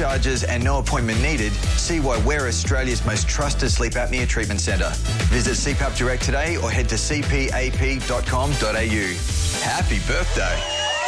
charges and no appointment needed, see why we're Australia's most trusted sleep apnea treatment centre. Visit CPAP Direct today or head to cpap.com.au. Happy birthday.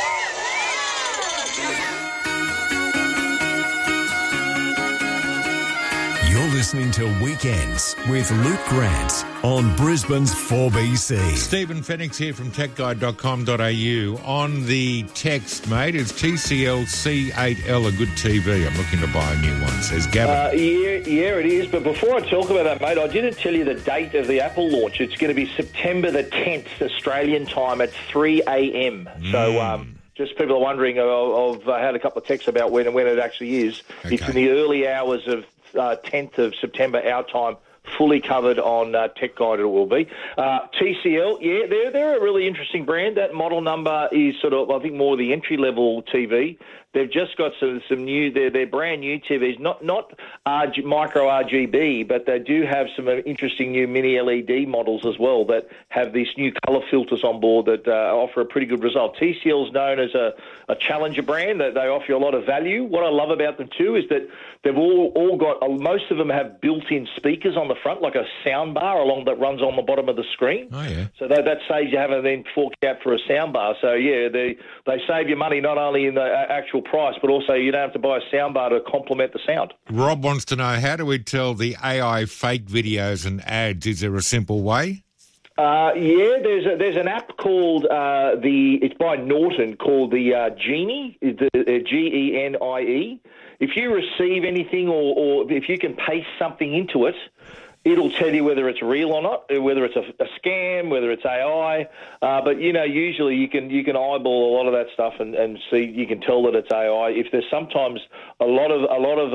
You're listening to Weekends with Luke Grant on Brisbane's 4BC. Stephen Phoenix here from techguide.com.au. On the text, mate, is TCL C8L a good TV? I'm looking to buy a new one, says Gavin. Yeah, it is. But before I talk about that, mate, I didn't tell you the date of the Apple launch. It's going to be September the 10th, Australian time at 3 a.m. So, just people are wondering, I've had a couple of texts about when it actually is. Okay. It's in the early hours of 10th of September, our time, fully covered on Tech Guide it will be. TCL, yeah, they're a really interesting brand. That model number is sort of, I think, more the entry-level TV. They've just got some new, they're brand new TVs, not micro RGB, but they do have some interesting new mini LED models as well that have these new colour filters on board that offer a pretty good result. TCL is known as a challenger brand. That they offer you a lot of value. What I love about them too is that they've all got, most of them have built-in speakers on the front, like a sound bar that runs on the bottom of the screen. Oh, yeah. So that saves you having to then fork out for a sound bar. So, yeah, they save you money not only in the actual price, but also you don't have to buy a soundbar to complement the sound. Rob wants to know, how do we tell the AI fake videos and ads? Is there a simple way? Yeah, there's an app called it's by Norton called the Genie, the Genie. If you receive anything or if you can paste something into it, it'll tell you whether it's real or not, whether it's a scam, whether it's AI. But usually you can eyeball a lot of that stuff and see. You can tell that it's AI. If there's sometimes a lot of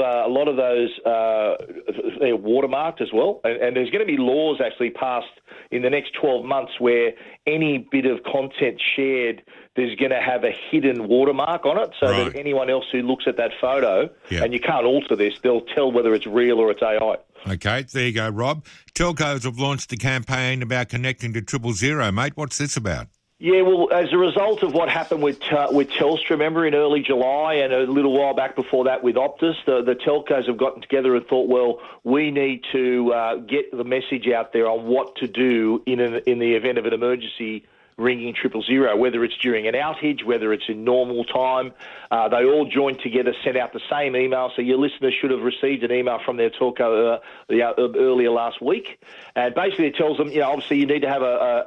those they're watermarked as well, and there's going to be laws actually passed in the next 12 months where any bit of content shared, there's going to have a hidden watermark on it, so that anyone else who looks at that photo, and you can't alter this, they'll tell whether it's real or it's AI. Okay, there you go, Rob. Telcos have launched a campaign about connecting to 000, mate. What's this about? Yeah, well, as a result of what happened with Telstra, remember, in early July and a little while back before that with Optus, the telcos have gotten together and thought, well, we need to get the message out there on what to do in the event of an emergency ringing 000, whether it's during an outage, whether it's in normal time. They all joined together, sent out the same email, so your listeners should have received an email from their telco earlier last week. And basically it tells them, obviously you need to have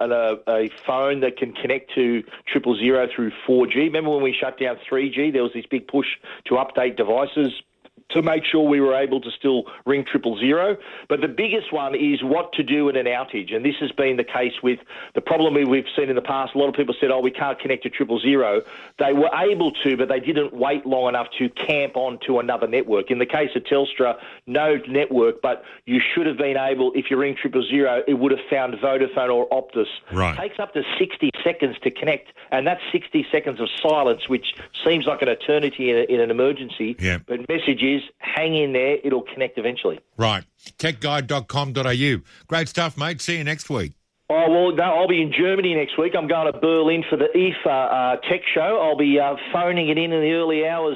a phone that can connect to 000 through 4G. Remember when we shut down 3G, there was this big push to update devices to make sure we were able to still ring 000. But the biggest one is what to do in an outage. And this has been the case with the problem we've seen in the past. A lot of people said, we can't connect to 000. They were able to, but they didn't wait long enough to camp onto another network. In the case of Telstra, no network, but you should have been able, if you ring 000, it would have found Vodafone or Optus. Right. It takes up to 60 seconds to connect, and that's 60 seconds of silence, which seems like an eternity in an emergency. Yeah. But message is, hang in there, it'll connect eventually. Right. Techguide.com.au. Great stuff, mate. See you next week. Oh, well, no, I'll be in Germany next week. I'm going to Berlin for the IFA Tech Show. I'll be phoning it in the early hours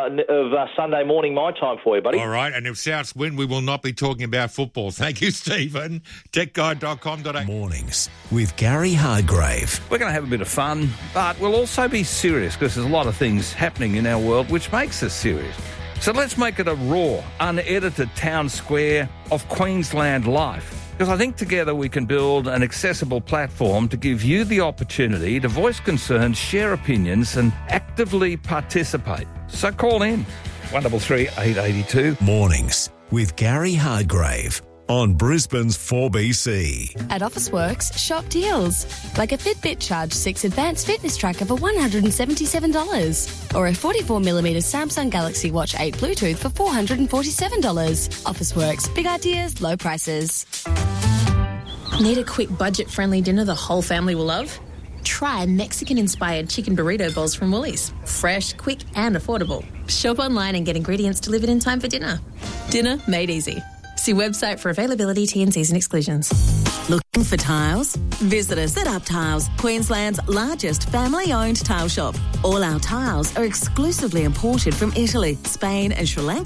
of Sunday morning my time for you, buddy. All right, and if Souths win, we will not be talking about football. Thank you, Stephen. Techguide.com.au. Mornings with Gary Hargrave. We're going to have a bit of fun, but we'll also be serious because there's a lot of things happening in our world which makes us serious. So let's make it a raw, unedited town square of Queensland life. Because I think together we can build an accessible platform to give you the opportunity to voice concerns, share opinions and actively participate. So call in 133 882. Mornings with Gary Hargrave on Brisbane's 4BC. At Officeworks, shop deals. Like a Fitbit Charge 6 Advanced Fitness Tracker for $177. Or a 44mm Samsung Galaxy Watch 8 Bluetooth for $447. Officeworks. Big ideas, low prices. Need a quick budget-friendly dinner the whole family will love? Try Mexican-inspired chicken burrito bowls from Woolies. Fresh, quick and affordable. Shop online and get ingredients delivered in time for dinner. Dinner made easy. See website for availability, T&Cs and exclusions. Looking for tiles? Visit us at Up Tiles, Queensland's largest family-owned tile shop. All our tiles are exclusively imported from Italy, Spain and Sri Lanka.